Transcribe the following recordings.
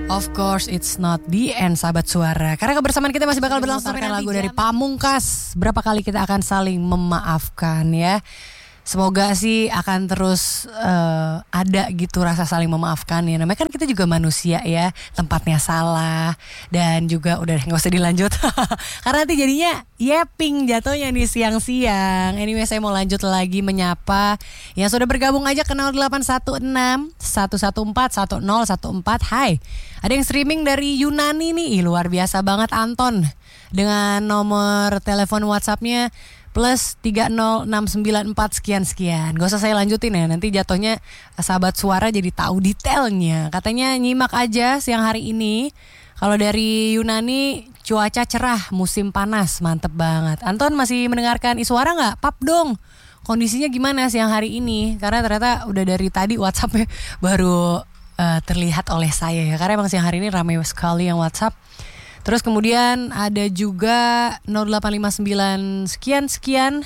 Of course it's not the end, sahabat suara. Karena kebersamaan kita masih bakal berlangsung. Lagu dari Pamungkas. Berapa kali kita akan saling memaafkan ya. Semoga sih akan terus ada gitu rasa saling memaafkan ya. Namanya kan kita juga manusia ya, tempatnya salah. Dan juga udah gak usah dilanjut karena nanti jadinya yeping jatuhnya nih siang-siang. Anyway, saya mau lanjut lagi menyapa yang sudah bergabung aja ke 0816 114 1014. Hai, ada yang streaming dari Yunani nih. Luar biasa banget Anton. Dengan nomor telepon WhatsAppnya plus 30694 sekian. Gak usah saya lanjutin ya, nanti jatuhnya sahabat suara jadi tahu detailnya. Katanya nyimak aja siang hari ini. Kalau dari Yunani, cuaca cerah, musim panas, mantep banget. Anton masih mendengarkan Iswara gak? Pap dong, kondisinya gimana siang hari ini? Karena ternyata udah dari tadi WhatsAppnya baru terlihat oleh saya ya. Karena emang siang hari ini ramai sekali yang WhatsApp. Terus kemudian ada juga 0859 sekian.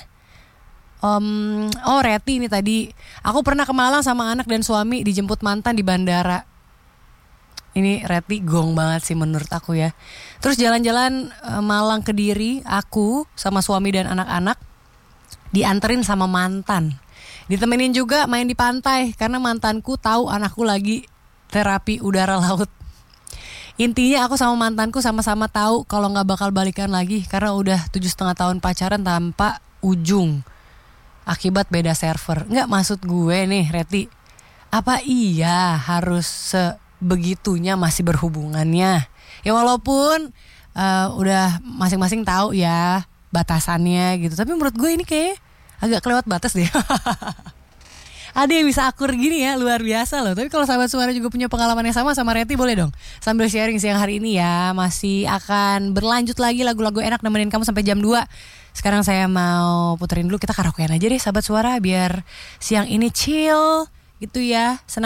Reti ini tadi. Aku pernah ke Malang sama anak dan suami dijemput mantan di bandara. Ini Reti gong banget sih menurut aku ya. Terus jalan-jalan Malang ke Kediri, aku sama suami dan anak-anak dianterin sama mantan. Ditemenin juga main di pantai karena mantanku tahu anakku lagi terapi udara laut. Intinya aku sama mantanku sama-sama tahu kalau gak bakal balikan lagi karena udah 7,5 tahun pacaran tanpa ujung akibat beda server. Nggak, maksud gue nih Reti, apa iya harus sebegitunya masih berhubungannya? Ya walaupun udah masing-masing tahu ya batasannya gitu, tapi menurut gue ini kayak agak kelewat batas deh. Ada yang bisa akur gini ya, luar biasa loh. Tapi kalau sahabat suara juga punya pengalaman yang sama Reti, boleh dong sambil sharing siang hari ini ya. Masih akan berlanjut lagi lagu-lagu enak nemenin kamu sampai jam 2. Sekarang saya mau puterin dulu, kita karaokean aja deh sahabat suara biar siang ini chill gitu ya. Senang